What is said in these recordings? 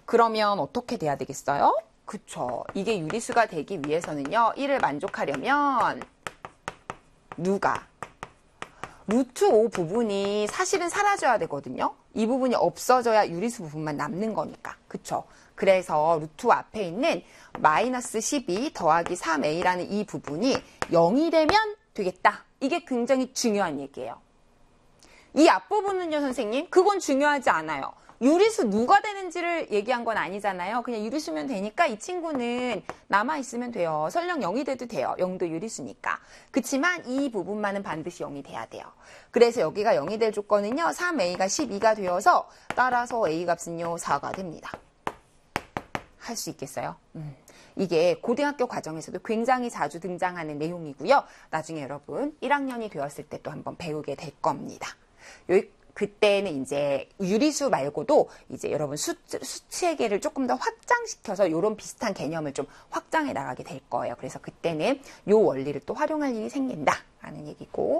그러면 어떻게 돼야 되겠어요? 그쵸. 이게 유리수가 되기 위해서는요. 1을 만족하려면 누가? 루트 5 부분이 사실은 사라져야 되거든요. 이 부분이 없어져야 유리수 부분만 남는 거니까. 그쵸? 그래서 루트 앞에 있는 마이너스 12 더하기 3a라는 이 부분이 0이 되면 되겠다. 이게 굉장히 중요한 얘기예요. 이 앞부분은요, 선생님? 그건 중요하지 않아요. 유리수 누가 되는지를 얘기한 건 아니잖아요. 그냥 유리수면 되니까 이 친구는 남아있으면 돼요. 설령 0이 돼도 돼요. 0도 유리수니까. 그치만 이 부분만은 반드시 0이 돼야 돼요. 그래서 여기가 0이 될 조건은요. 3a가 12가 되어서 따라서 a 값은요. 4가 됩니다. 할 수 있겠어요? 이게 고등학교 과정에서도 굉장히 자주 등장하는 내용이고요. 나중에 여러분 1학년이 되었을 때 또 한번 배우게 될 겁니다. 그때는 이제 유리수 말고도 이제 여러분 수체계를 조금 더 확장시켜서 이런 비슷한 개념을 좀 확장해 나가게 될 거예요. 그래서 그때는 이 원리를 또 활용할 일이 생긴다라는 얘기고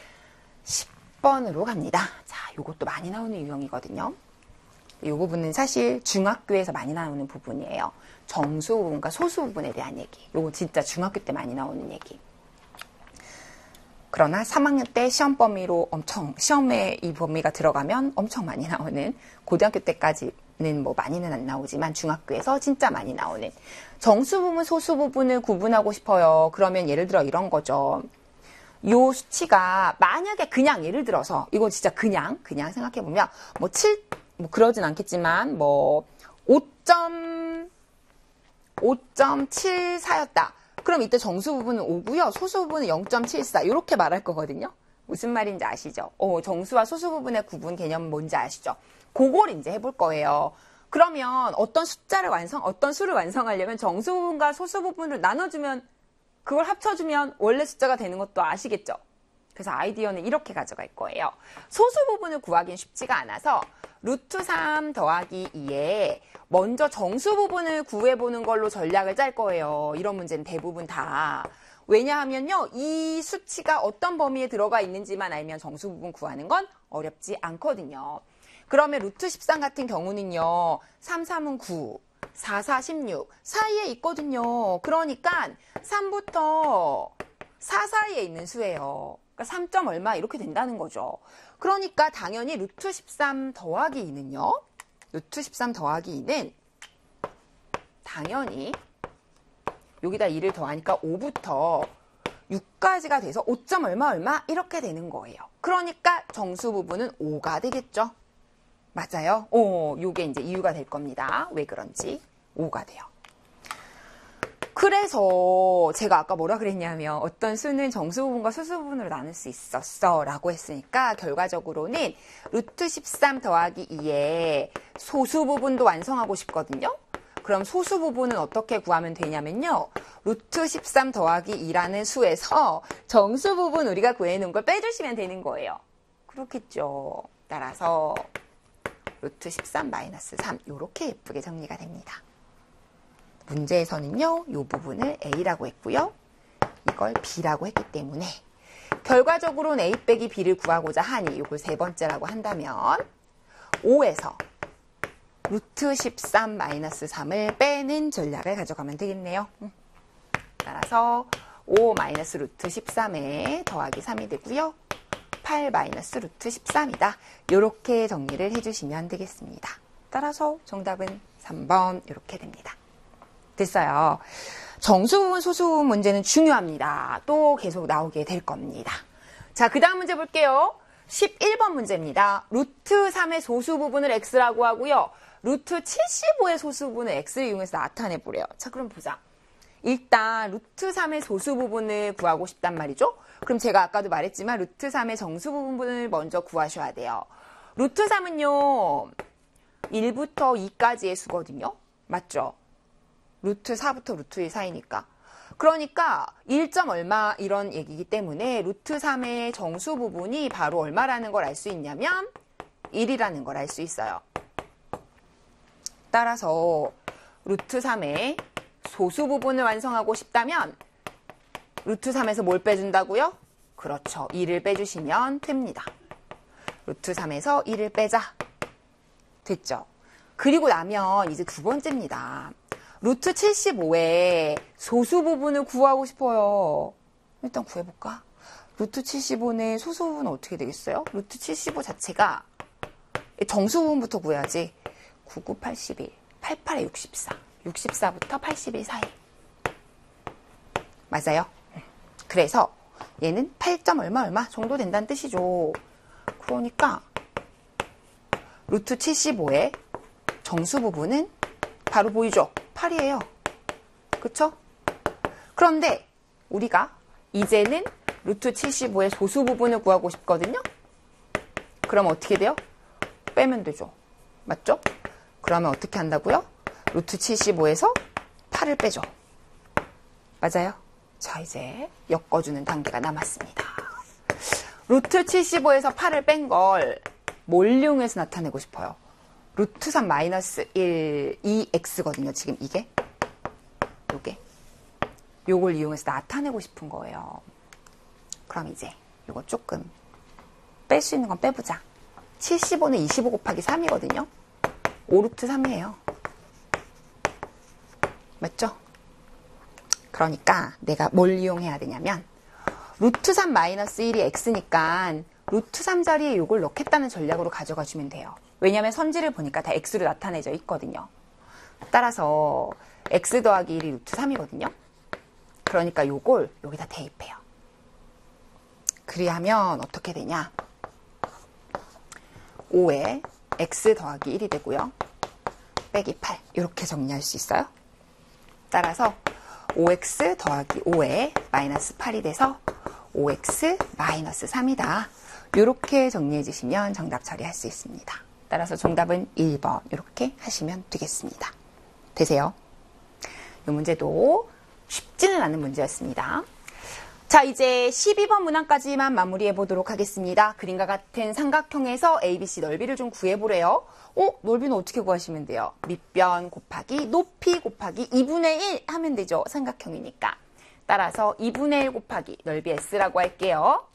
10번으로 갑니다. 자, 요것도 많이 나오는 유형이거든요. 이 부분은 사실 중학교에서 많이 나오는 부분이에요. 정수 부분과 소수 부분에 대한 얘기. 요거 진짜 중학교 때 많이 나오는 얘기. 그러나 3학년 때 시험 범위로 시험에 이 범위가 들어가면 엄청 많이 나오는, 고등학교 때까지는 뭐 많이는 안 나오지만 중학교에서 진짜 많이 나오는 정수 부분, 소수 부분을 구분하고 싶어요. 그러면 예를 들어 이런 거죠. 요 수치가 만약에 그냥 예를 들어서 이거 진짜 그냥 생각해보면 뭐 그러진 않겠지만 뭐 5.74였다. 그럼 이때 정수 부분은 5고요. 소수 부분은 0.74 이렇게 말할 거거든요. 무슨 말인지 아시죠? 정수와 소수 부분의 구분 개념은 뭔지 아시죠? 그걸 이제 해볼 거예요. 그러면 어떤 수를 완성하려면 정수 부분과 소수 부분을 나눠주면, 그걸 합쳐주면 원래 숫자가 되는 것도 아시겠죠? 그래서 아이디어는 이렇게 가져갈 거예요. 소수 부분을 구하기는 쉽지가 않아서 루트 3 더하기 2에 먼저 정수 부분을 구해보는 걸로 전략을 짤 거예요. 이런 문제는 대부분 다. 왜냐하면요, 이 수치가 어떤 범위에 들어가 있는지만 알면 정수 부분 구하는 건 어렵지 않거든요. 그러면 루트 13 같은 경우는요, 3, 3은 9, 4, 4, 16 사이에 있거든요. 그러니까 3부터 4 사이에 있는 수예요. 그러니까 3점 얼마 이렇게 된다는 거죠. 그러니까 당연히 루트 13 더하기 2는요. 루트 13 더하기 2는 당연히 여기다 2를 더하니까 5부터 6까지가 돼서 5점 얼마 이렇게 되는 거예요. 그러니까 정수 부분은 5가 되겠죠. 맞아요? 요게 이제 이유가 될 겁니다. 왜 그런지 5가 돼요. 그래서 제가 아까 뭐라 그랬냐면 어떤 수는 정수 부분과 소수 부분으로 나눌 수 있었어 라고 했으니까 결과적으로는 루트 13 더하기 2에 소수 부분도 완성하고 싶거든요. 그럼 소수 부분은 어떻게 구하면 되냐면요. 루트 13 더하기 2라는 수에서 정수 부분 우리가 구해놓은 걸 빼주시면 되는 거예요. 그렇겠죠. 따라서 루트 13 마이너스 3 이렇게 예쁘게 정리가 됩니다. 문제에서는요, 이 부분을 A라고 했고요. 이걸 B라고 했기 때문에 결과적으로는 A 빼기 B를 구하고자 하니 이걸 세 번째라고 한다면 5에서 루트 13 마이너스 3을 빼는 전략을 가져가면 되겠네요. 따라서 5 마이너스 루트 13에 더하기 3이 되고요. 8 마이너스 루트 13이다. 이렇게 정리를 해주시면 되겠습니다. 따라서 정답은 3번 이렇게 됩니다. 됐어요. 정수 부분, 소수 부분 문제는 중요합니다. 또 계속 나오게 될 겁니다. 자, 그 다음 문제 볼게요. 11번 문제입니다. 루트 3의 소수 부분을 x라고 하고요. 루트 75의 소수 부분을 x를 이용해서 나타내보래요. 자, 그럼 보자. 일단 루트 3의 소수 부분을 구하고 싶단 말이죠. 그럼 제가 아까도 말했지만 루트 3의 정수 부분을 먼저 구하셔야 돼요. 루트 3은요. 1부터 2까지의 수거든요. 맞죠? 루트 4부터 루트 1 사이니까. 그러니까 1점 얼마 이런 얘기이기 때문에 루트 3의 정수 부분이 바로 얼마라는 걸 알 수 있냐면 1이라는 걸 알 수 있어요. 따라서 루트 3의 소수 부분을 완성하고 싶다면 루트 3에서 뭘 빼준다고요? 그렇죠. 2를 빼주시면 됩니다. 루트 3에서 2를 빼자. 됐죠? 그리고 나면 이제 두 번째입니다. 루트 75의 소수 부분을 구하고 싶어요. 일단 구해볼까? 루트 75의 소수 부분은 어떻게 되겠어요? 루트 75 자체가 정수 부분부터 구해야지. 99, 81, 88에 64. 64부터 81 사이. 맞아요? 그래서 얘는 8점 얼마 정도 된다는 뜻이죠. 그러니까 루트 75의 정수 부분은 바로 보이죠? 8이에요. 그쵸? 그런데 우리가 이제는 루트 75의 소수 부분을 구하고 싶거든요. 그럼 어떻게 돼요? 빼면 되죠. 맞죠? 그러면 어떻게 한다고요? 루트 75에서 8을 빼죠. 맞아요? 자, 이제 엮어주는 단계가 남았습니다. 루트 75에서 8을 뺀 걸 뭘 이용해서 나타내고 싶어요? 루트 3 마이너스 1, 2x거든요. 지금 이게. 요걸 이용해서 나타내고 싶은 거예요. 그럼 이제 요거 조금 뺄 수 있는 건 빼보자. 75는 25 곱하기 3이거든요. 5루트 3이에요. 맞죠? 그러니까 내가 뭘 이용해야 되냐면 루트 3 마이너스 1이 x니까 루트 3 자리에 요걸 넣겠다는 전략으로 가져가 주면 돼요. 왜냐면 선지를 보니까 다 x로 나타내져 있거든요. 따라서 x 더하기 1이 루트 3이거든요. 그러니까 요걸 여기다 대입해요. 그리하면 어떻게 되냐? 5에 x 더하기 1이 되고요. 빼기 8 이렇게 정리할 수 있어요. 따라서 5x 더하기 5에 마이너스 8이 돼서 5x 마이너스 3이다. 이렇게 정리해 주시면 정답 처리할 수 있습니다. 따라서 정답은 1번 이렇게 하시면 되겠습니다. 되세요? 이 문제도 쉽지는 않은 문제였습니다. 자, 이제 12번 문항까지만 마무리해 보도록 하겠습니다. 그림과 같은 삼각형에서 ABC 넓이를 좀 구해보래요. 넓이는 어떻게 구하시면 돼요? 밑변 곱하기 높이 곱하기 2분의 1 하면 되죠. 삼각형이니까. 따라서 2분의 1 곱하기 넓이 S라고 할게요.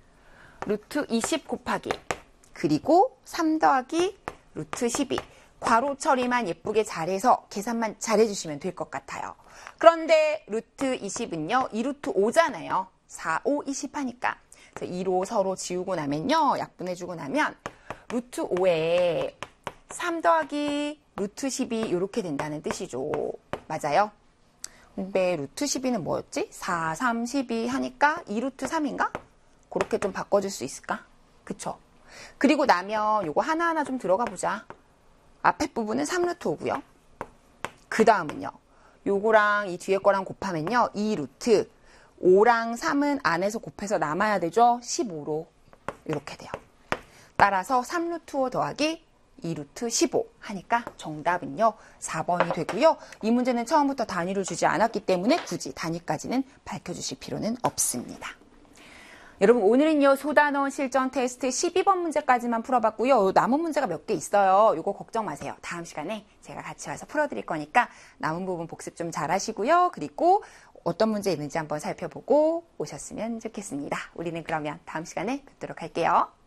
루트 20 곱하기 그리고 3 더하기 루트 12. 괄호 처리만 예쁘게 잘해서 계산만 잘해주시면 될 것 같아요. 그런데 루트 20은요. 2루트 5잖아요. 4, 5, 20 하니까. 2로 서로 지우고 나면요. 약분해주고 나면 루트 5에 3 더하기 루트 12 이렇게 된다는 뜻이죠. 맞아요? 근데 루트 12는 뭐였지? 4, 3, 12 하니까 2루트 3인가? 그렇게 좀 바꿔줄 수 있을까? 그쵸? 그리고 나면 요거 하나하나 좀 들어가 보자. 앞에 부분은 3루트 5고요. 그 다음은요. 요거랑 이 뒤에 거랑 곱하면요. 2루트 5랑 3은 안에서 곱해서 남아야 되죠. 15로 이렇게 돼요. 따라서 3루트 5 더하기 2루트 15 하니까 정답은요. 4번이 되고요. 이 문제는 처음부터 단위를 주지 않았기 때문에 굳이 단위까지는 밝혀주실 필요는 없습니다. 여러분 오늘은요. 소단원 실전 테스트 12번 문제까지만 풀어봤고요. 남은 문제가 몇 개 있어요. 이거 걱정 마세요. 다음 시간에 제가 같이 와서 풀어드릴 거니까 남은 부분 복습 좀 잘 하시고요. 그리고 어떤 문제 있는지 한번 살펴보고 오셨으면 좋겠습니다. 우리는 그러면 다음 시간에 뵙도록 할게요.